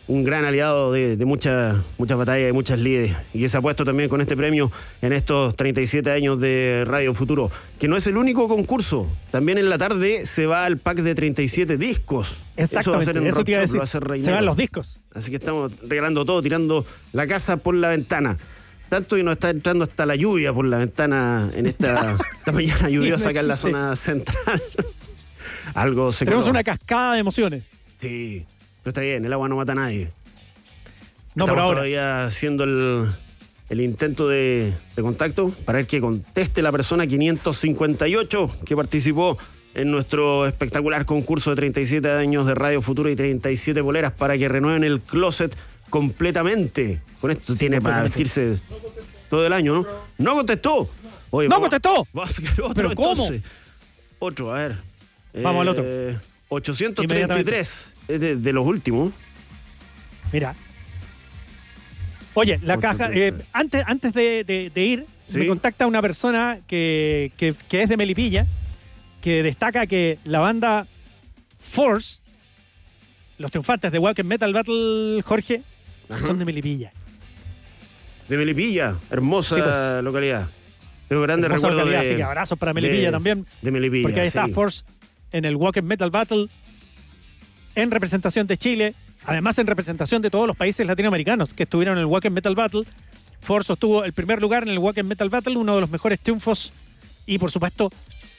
un gran aliado de muchas batallas, de muchas lides, y que se ha puesto también con este premio en estos 37 años de Radio Futuro, que no es el único concurso. También en la tarde se va el pack de 37 discos. Exactamente, eso va a ser en eso Rock te iba a Shop, lo va a decir. hacer Reinero. Se van los discos. Así que estamos regalando todo, tirando la casa por la ventana. Tanto que nos está entrando hasta la lluvia por la ventana en esta mañana lluviosa acá en la zona central. Algo se Tenemos coló. una cascada de emociones. Sí, pero está bien, el agua no mata a nadie. No Estamos por ahora. todavía haciendo el intento de contacto para ver que conteste la persona 558 que participó en nuestro espectacular concurso de 37 años de Radio Futuro y 37 poleras para que renueven el closet completamente. Con esto tiene para vestirse todo el año, ¿no? ¡No contestó! Oye, ¡No contestó! Vamos a sacar otro. ¿Pero cómo? Entonces. Otro, a ver. Vamos al otro. 833 es de los últimos. Mira. Oye, la caja. Antes de ir, ¿Sí? me contacta una persona que es de Melipilla, que destaca que la banda Force, los triunfantes de Walking Metal Battle, Jorge, Ajá. son de Melipilla. De Melipilla, hermosa Sí, pues. localidad. Tengo grandes Hermosa recuerdos localidad, de... así que abrazos para Melipilla también. De Melipilla, Porque ahí está sí. Force en el Walking Metal Battle, en representación de Chile, además en representación de todos los países latinoamericanos que estuvieron en el Walking Metal Battle. Force obtuvo el primer lugar en el Walking Metal Battle, uno de los mejores triunfos, y por supuesto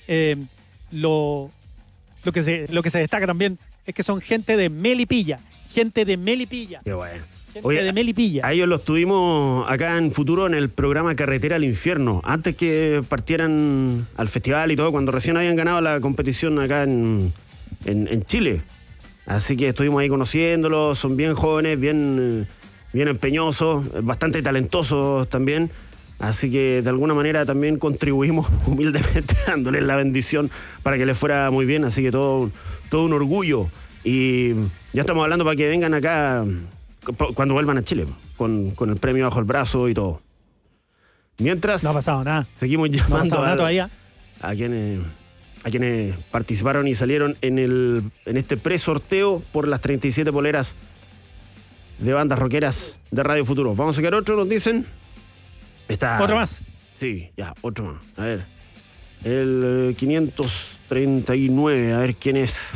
lo que se destaca también es que son gente de Melipilla. Gente de Melipilla. Qué bueno. Gente Oye, de Melipilla. a ellos los tuvimos acá en Futuro en el programa Carretera al Infierno, antes que partieran al festival y todo, cuando recién habían ganado la competición acá en Chile. Así que estuvimos ahí conociéndolos, son bien jóvenes, bien empeñosos, bastante talentosos también. Así que de alguna manera también contribuimos humildemente dándoles la bendición para que les fuera muy bien. Así que todo un orgullo. Y ya estamos hablando para que vengan acá cuando vuelvan a Chile, con el premio bajo el brazo y todo. Mientras No ha pasado nada. seguimos No ha llamando pasado nada todavía. a quienes participaron y salieron en este pre-sorteo por las 37 poleras de bandas rockeras de Radio Futuro. Vamos a sacar otro, nos dicen. Está, Otro más. Sí, ya, otro más. A ver. El 539, a ver quién es.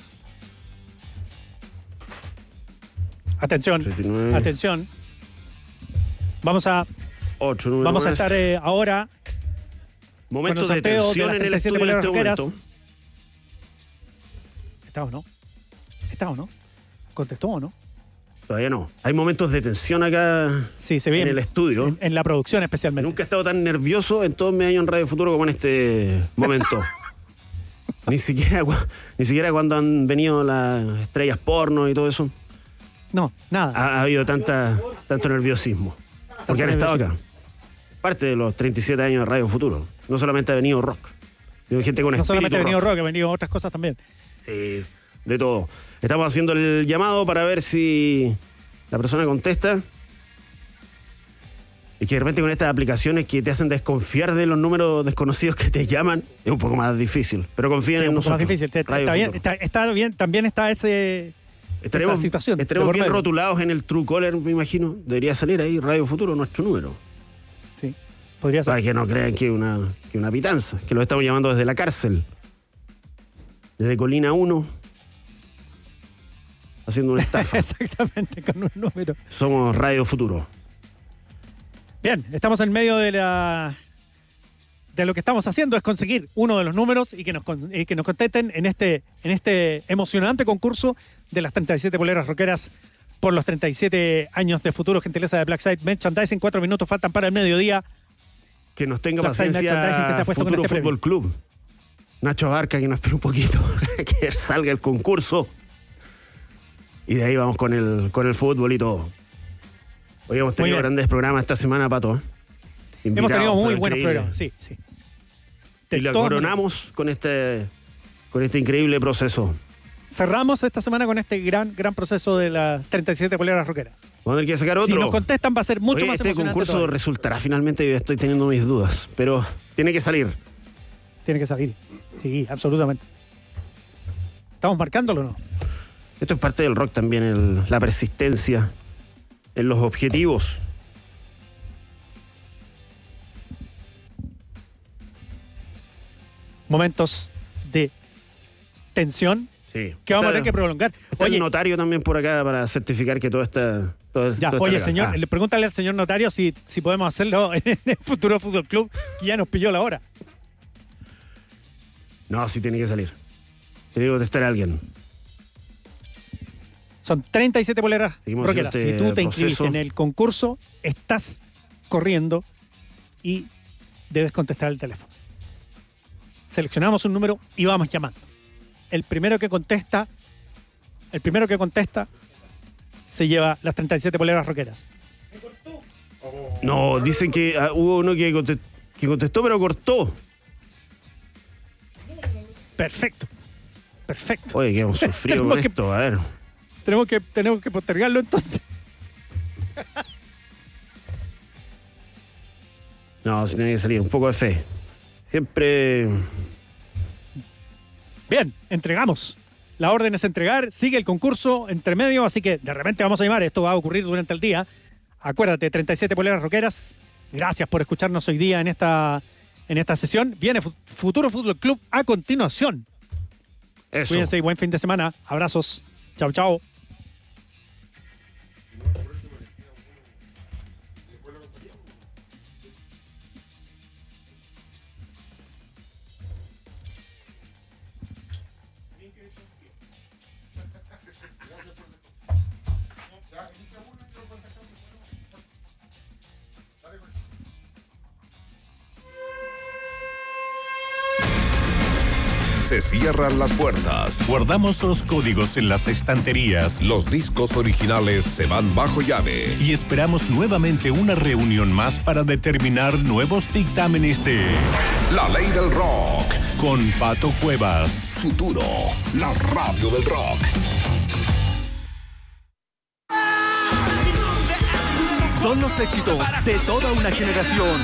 Atención. 39. Atención. Vamos a Otro número Vamos a más. estar ahora Momentos con el de sorteo tensión de las en el 37 estudio en este poleras momento. ¿Está o no? ¿Está o no? ¿Contestó o no? Todavía no. Hay momentos de tensión acá Sí, se ve en el estudio. en la producción especialmente. Nunca he estado tan nervioso en todo mi año en Radio Futuro como en este momento. Ni siquiera cuando han venido las estrellas porno y todo eso. No, nada. Ha habido tanto nerviosismo. Porque han estado acá. Parte de los 37 años de Radio Futuro. No solamente ha venido rock. Hay gente con No espíritu solamente ha venido rock. rock, ha venido otras cosas también. Sí, de todo. Estamos haciendo el llamado para ver si la persona contesta. Y que de repente con estas aplicaciones que te hacen desconfiar de los números desconocidos que te llaman, es un poco más difícil. Pero confíen Sí, en un poco más nosotros. difícil. Radio Está bien, Futuro. está bien, también está esa situación. Estaremos de por bien medio. rotulados en el Truecaller, me imagino. Debería salir ahí Radio Futuro, nuestro número. Sí, podría ser. Para que no crean que una pitanza, que lo estamos llamando desde la cárcel. Desde Colina 1. Haciendo una estafa. Exactamente, con un número. Somos Radio Futuro. Bien, estamos en medio de lo que estamos haciendo, es conseguir uno de los números y que nos contesten en este emocionante concurso de las 37 poleras rockeras por los 37 años de Futuro, gentileza de Blackside Merchandising. 4 minutos faltan para el mediodía. Que nos tenga Blackside Merchandising que se paciencia ha puesto con Futuro este Fútbol Club. Nacho Barca, que nos espera un poquito que salga el concurso. Y de ahí vamos con el fútbol y todo. Hoy hemos tenido bien. grandes programas esta semana, Pato. Hemos tenido muy Invitados, buenos increíble. programas, sí, sí. Y la coronamos con este increíble proceso. Cerramos esta semana con este gran proceso de las 37 poleras rockeras. Vamos a tener que sacar otro. Si nos contestan va a ser mucho Oye, más este emocionante concurso todavía. resultará finalmente, yo estoy teniendo mis dudas, pero tiene que salir. Tiene que salir. Sí, absolutamente. ¿Estamos marcándolo o no? Esto es parte del rock también, la persistencia en los objetivos. Momentos de tensión Sí. que vamos a tener que prolongar. Está el notario también por acá para certificar que todo está... Ya, oye, señor, pregúntale al señor notario si podemos hacerlo en el futuro Fútbol Club, que ya nos pilló la hora. No, sí tiene que salir. Tiene que contestar a alguien. Son 37 poleras rockeras. Si tú te inscribiste en el concurso, estás corriendo y debes contestar el teléfono. Seleccionamos un número y vamos llamando. El primero que contesta se lleva las 37 poleras rockeras. No, dicen que hubo uno que contestó, pero cortó. Perfecto. Oye, que hemos sufrido con esto, a ver. Tenemos que postergarlo entonces. No, sí tiene que salir un poco de fe. Siempre... Bien, entregamos. La orden es entregar, sigue el concurso entre medio, así que de repente vamos a llamar. Esto va a ocurrir durante el día. Acuérdate, 37 poleras rockeras. Gracias por escucharnos hoy día en esta sesión. Viene Futuro Fútbol Club a continuación. Eso. Cuídense y buen fin de semana. Abrazos. Chao, chao. Se cierran las puertas. Guardamos los códigos en las estanterías. Los discos originales se van bajo llave. Y esperamos nuevamente una reunión más para determinar nuevos dictámenes de La Ley del Rock. Con Pato Cuevas. Futuro, la radio del rock. Son los éxitos de toda una generación.